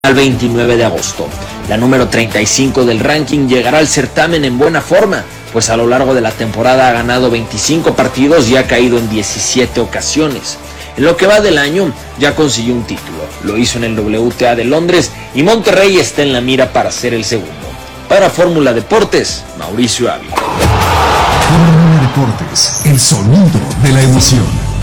al 29 de agosto. La número 35 del ranking llegará al certamen en buena forma, pues a lo largo de la temporada ha ganado 25 partidos y ha caído en 17 ocasiones. En lo que va del año ya consiguió un título, lo hizo en el WTA de Londres y Monterrey está en la mira para ser el segundo. Para Fórmula Deportes, Mauricio Ávila. Fórmula Deportes, el sonido de la emoción.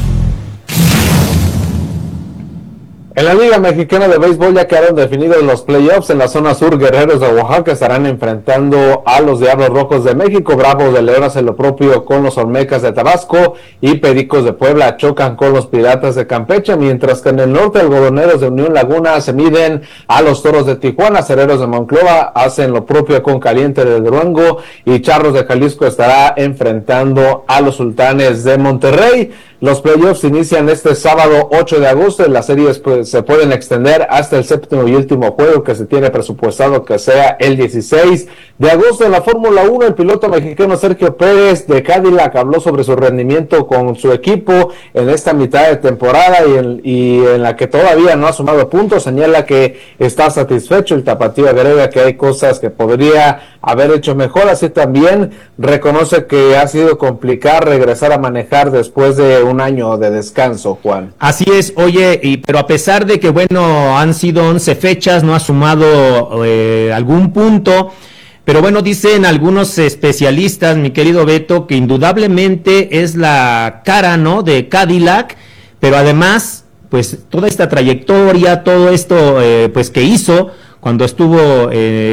En la Liga Mexicana de Béisbol ya quedaron definidos los playoffs. En la zona sur, Guerreros de Oaxaca estarán enfrentando a los Diablos Rojos de México. Bravos de León hacen lo propio con los Olmecas de Tabasco y Pericos de Puebla chocan con los Piratas de Campeche, mientras que en el norte, Algodoneros de Unión Laguna se miden a los Toros de Tijuana. Cereros de Monclova hacen lo propio con Caliente de Durango y Charros de Jalisco estará enfrentando a los Sultanes de Monterrey. Los playoffs inician este sábado 8 de agosto y las series se pueden extender hasta el séptimo y último juego, que se tiene presupuestado que sea el 16 de agosto. En la Fórmula 1, el piloto mexicano Sergio Pérez de Cadillac habló sobre su rendimiento con su equipo en esta mitad de temporada y en la que todavía no ha sumado puntos. Señala que está satisfecho. El tapatío agrega que hay cosas que podría haber hecho mejor, así también reconoce que ha sido complicado regresar a manejar después de un año de descanso, Juan. Así es, oye, pero a pesar de que, bueno, han sido 11 fechas, no ha sumado algún punto, pero bueno, dicen algunos especialistas, mi querido Beto, que indudablemente es la cara, ¿no?, de Cadillac, pero además, pues, toda esta trayectoria, todo esto, pues, que hizo cuando estuvo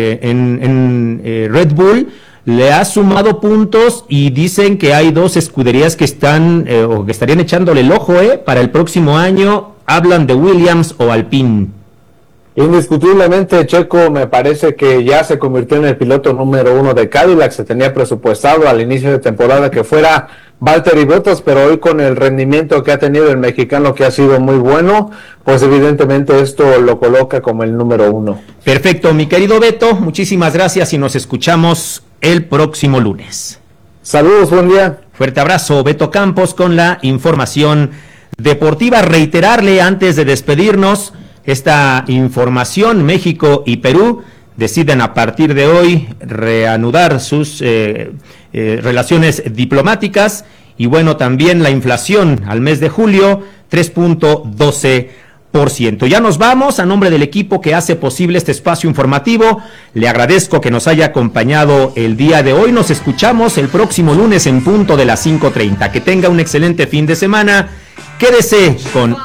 en Red Bull, le ha sumado puntos y dicen que hay dos escuderías que están o que estarían echándole el ojo para el próximo año. Hablan de Williams o Alpine. Indiscutiblemente, Checo me parece que ya se convirtió en el piloto número 1 de Cadillac. Se tenía presupuestado al inicio de temporada que fuera Valtteri Bottas, pero hoy con el rendimiento que ha tenido el mexicano, que ha sido muy bueno, pues evidentemente esto lo coloca como el número 1. Perfecto, mi querido Beto, muchísimas gracias y nos escuchamos el próximo lunes. Saludos, buen día. Fuerte abrazo, Beto Campos con la información deportiva. Reiterarle antes de despedirnos esta información: México y Perú deciden a partir de hoy reanudar sus relaciones diplomáticas. Y bueno, también la inflación al mes de julio, 3.12%. Ya nos vamos. A nombre del equipo que hace posible este espacio informativo, le agradezco que nos haya acompañado el día de hoy. Nos escuchamos el próximo lunes en punto de las 5:30. Que tenga un excelente fin de semana. Quédese con